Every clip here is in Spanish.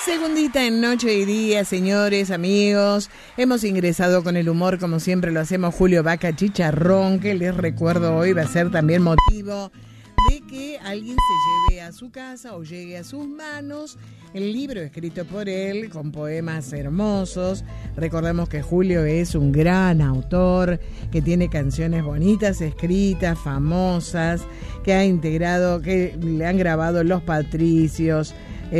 Segundita en Noche y Día, señores, amigos. Hemos ingresado con el humor, como siempre lo hacemos, Julio Vaca Chicharrón, que les recuerdo hoy va a ser también motivo de que alguien se lleve a su casa o llegue a sus manos el libro escrito por él, con poemas hermosos. Recordemos que Julio es un gran autor, que tiene canciones bonitas, escritas, famosas, que ha integrado, que le han grabado Los Patricios,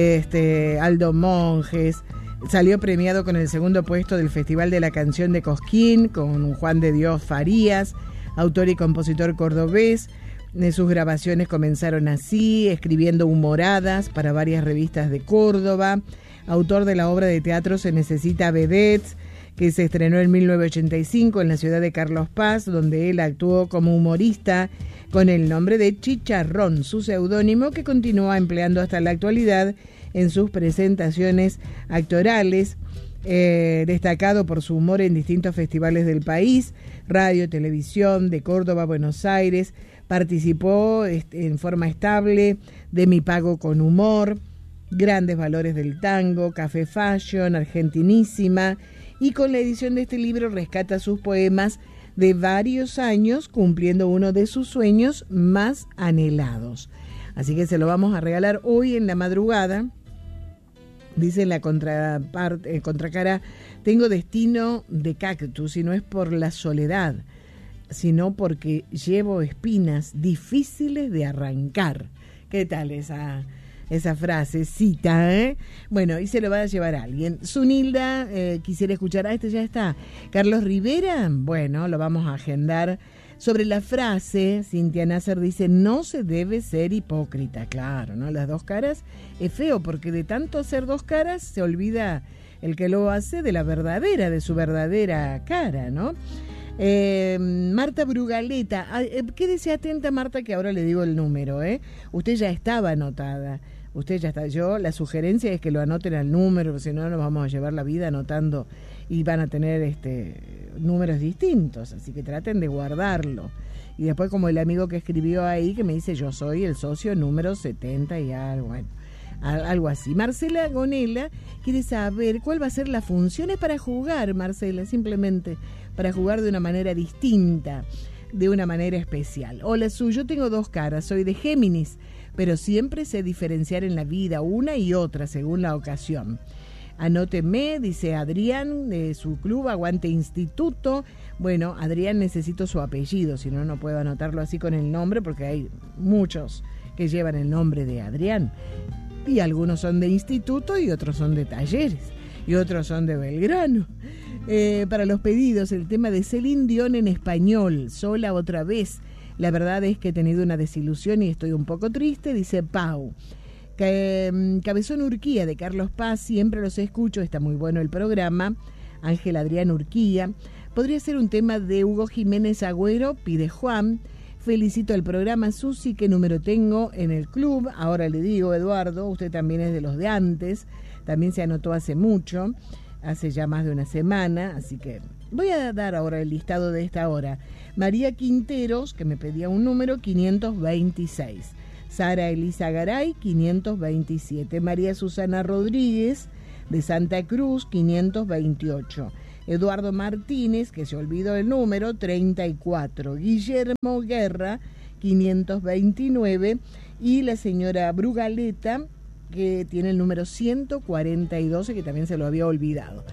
Aldo Monjes. Salió premiado con el segundo puesto del Festival de la Canción de Cosquín con Juan de Dios Farías, autor y compositor cordobés. Sus grabaciones comenzaron así, escribiendo humoradas para varias revistas de Córdoba. Autor de la obra de teatro Se necesita vedettes, que se estrenó en 1985 en la ciudad de Carlos Paz, donde él actuó como humorista con el nombre de Chicharrón, su seudónimo que continúa empleando hasta la actualidad en sus presentaciones actorales. Destacado por su humor en distintos festivales del país, radio, televisión, de Córdoba, Buenos Aires. Participó en forma estable de Mi Pago con Humor, Grandes Valores del Tango, Café Fashion, Argentinísima, y con la edición de este libro rescata sus poemas de varios años, cumpliendo uno de sus sueños más anhelados. Así que se lo vamos a regalar hoy en la madrugada. Dice en la contracara: tengo destino de cactus y no es por la soledad, sino porque llevo espinas difíciles de arrancar. ¿Qué tal esa frasecita, eh? Bueno, y se lo va a llevar a alguien. Zunilda quisiera escuchar, este ya está. Carlos Rivera, bueno, lo vamos a agendar. Sobre la frase, Cintia Nasser dice, no se debe ser hipócrita. Claro, ¿no? Las dos caras es feo, porque de tanto hacer dos caras se olvida el que lo hace de su verdadera cara, ¿no? Marta Brugaleta, quédese atenta, Marta, que ahora le digo el número, usted ya estaba anotada, yo la sugerencia es que lo anoten al número, porque si no nos vamos a llevar la vida anotando y van a tener números distintos, así que traten de guardarlo. Y después, como el amigo que escribió ahí, que me dice, yo soy el socio número 70 y algo, bueno, algo así. Marcela Gonela quiere saber cuál va a ser la función. Es para jugar, Marcela, simplemente para jugar de una manera distinta, de una manera especial. Hola, yo tengo dos caras, soy de Géminis, pero siempre sé diferenciar en la vida una y otra según la ocasión. Anóteme, dice Adrián, de su club Aguante Instituto. Bueno, Adrián, necesito su apellido, si no, no puedo anotarlo así con el nombre, porque hay muchos que llevan el nombre de Adrián. Y algunos son de instituto y otros son de talleres y otros son de Belgrano. Para los pedidos, el tema de Celine Dion en español, Sola otra vez. La verdad es que he tenido una desilusión y estoy un poco triste, dice Pau. Cabezón Urquía, de Carlos Paz, siempre los escucho, está muy bueno el programa. Ángel Adrián Urquía. Podría ser un tema de Hugo Jiménez Agüero, pide Juan. Felicito el programa. Susi, ¿qué número tengo en el club? Ahora le digo, Eduardo, usted también es de los de antes, también se anotó hace mucho, hace ya más de una semana, así que voy a dar ahora el listado de esta hora. María Quinteros, que me pedía un número, 526. Sara Elisa Garay, 527. María Susana Rodríguez, de Santa Cruz, 528. Eduardo Martínez, que se olvidó el número, 34. Guillermo Guerra, 529. Y la señora Brugaleta, que tiene el número 142, que también se lo había olvidado.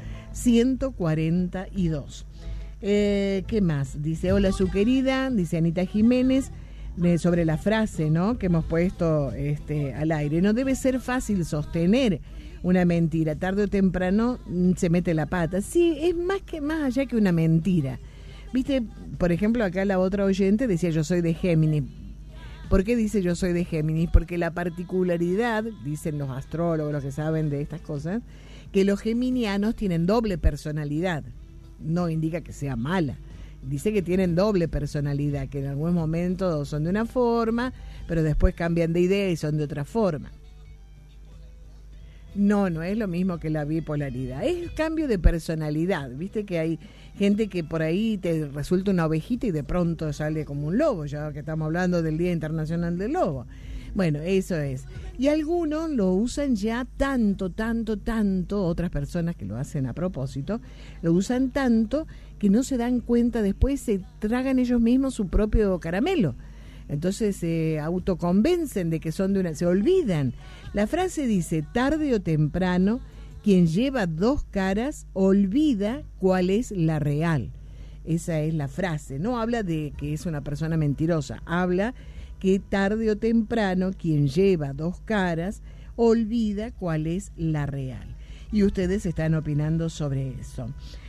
142. ¿Qué más? Dice, hola su querida, dice Anita Jiménez, sobre la frase, ¿no?, que hemos puesto al aire. No debe ser fácil sostener una mentira, tarde o temprano se mete la pata. Sí, es más allá que una mentira. Viste, por ejemplo, acá la otra oyente decía, yo soy de Géminis. ¿Por qué dice yo soy de Géminis? Porque la particularidad, dicen los astrólogos, los que saben de estas cosas, que los geminianos tienen doble personalidad. No indica que sea mala. Dice que tienen doble personalidad, que en algún momento son de una forma, pero después cambian de idea y son de otra forma. No es lo mismo que la bipolaridad, es cambio de personalidad. Viste que hay gente que por ahí te resulta una ovejita y de pronto sale como un lobo, ya que estamos hablando del Día Internacional del Lobo. Bueno, eso es. Y algunos lo usan ya tanto, otras personas que lo hacen a propósito, lo usan tanto que no se dan cuenta, después se tragan ellos mismos su propio caramelo. Entonces se autoconvencen de que son de una... Se olvidan. La frase dice, tarde o temprano, quien lleva dos caras olvida cuál es la real. Esa es la frase. No habla de que es una persona mentirosa, habla que tarde o temprano quien lleva dos caras olvida cuál es la real. Y ustedes están opinando sobre eso.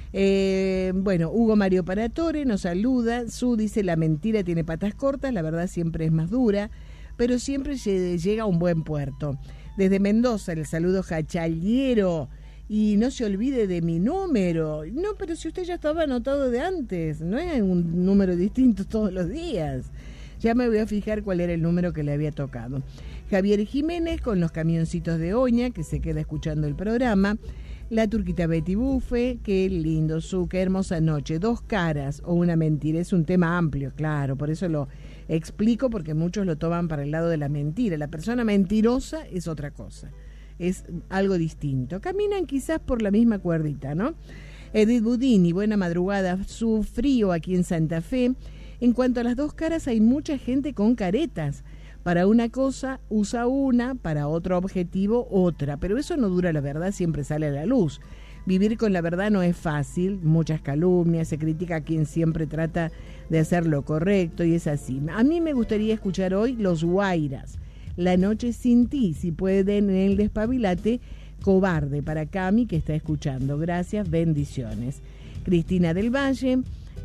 Bueno, Hugo Mario Paratore nos saluda. Su dice, la mentira tiene patas cortas, la verdad siempre es más dura, pero siempre llega a un buen puerto. Desde Mendoza, el saludo jachaliero. Y no se olvide de mi número. No, pero si usted ya estaba anotado de antes, no es un número distinto todos los días. Ya me voy a fijar cuál era el número que le había tocado. Javier Jiménez con los camioncitos de Oña, que se queda escuchando el programa. La turquita Betty Bufe, qué lindo, qué hermosa noche. Dos caras o una mentira, es un tema amplio, claro, por eso lo explico, porque muchos lo toman para el lado de la mentira. La persona mentirosa es otra cosa, es algo distinto. Caminan quizás por la misma cuerdita, ¿no? Edith Budini, buena madrugada, su frío aquí en Santa Fe. En cuanto a las dos caras, hay mucha gente con caretas. Para una cosa usa una, para otro objetivo otra, pero eso no dura, la verdad siempre sale a la luz. Vivir con la verdad no es fácil, muchas calumnias, se critica a quien siempre trata de hacer lo correcto y es así. A mí me gustaría escuchar hoy Los Guairas, La noche sin ti, si pueden, en el Despabilate, Cobarde, para Cami que está escuchando. Gracias, bendiciones. Cristina del Valle,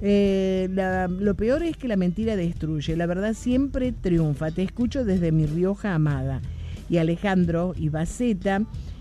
lo peor es que la mentira destruye, la verdad siempre triunfa, te escucho desde mi Rioja amada. Y Alejandro Ibaceta,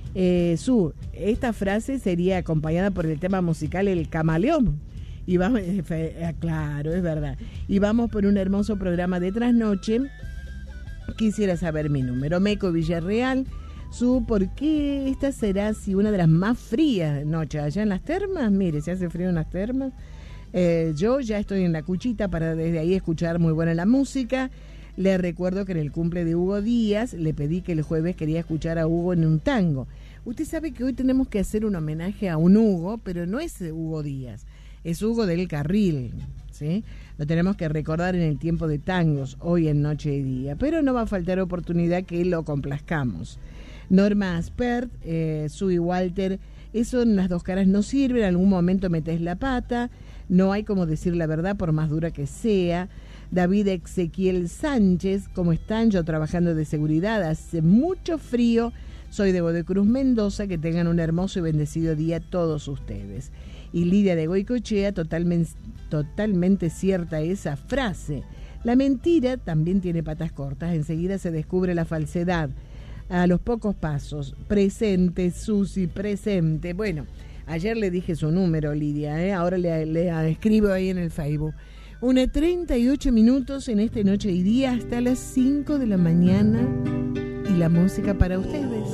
esta frase sería acompañada por el tema musical El Camaleón. Y vamos, claro, es verdad. Y vamos por un hermoso programa de trasnoche. Quisiera saber mi número. Meco Villarreal, ¿por qué esta será si una de las más frías noches allá en las termas? Mire, se hace frío en las termas. Yo ya estoy en la cuchita para desde ahí escuchar muy buena la música. Le recuerdo que en el cumple de Hugo Díaz le pedí que el jueves quería escuchar a Hugo en un tango. Usted sabe que hoy tenemos que hacer un homenaje a un Hugo, pero no es Hugo Díaz, es Hugo del Carril, ¿sí? Lo tenemos que recordar en el tiempo de tangos, hoy en Noche y Día, pero no va a faltar oportunidad que lo complazcamos. Norma Aspert, Sue Walter, eso en las dos caras no sirve, en algún momento metes la pata. No hay como decir la verdad por más dura que sea. David Ezequiel Sánchez, ¿cómo están? Yo trabajando de seguridad, hace mucho frío, soy de Godecruz, Mendoza, que tengan un hermoso y bendecido día todos ustedes. Y Lidia de Goicochea, totalmente cierta esa frase. La mentira también tiene patas cortas, enseguida se descubre la falsedad. A los pocos pasos, presente, Susi, presente. Bueno, ayer le dije su número, Lidia, ahora le escribo ahí en el Facebook. 1:38 minutos en esta Noche y Día hasta las 5 de la mañana y la música para ustedes.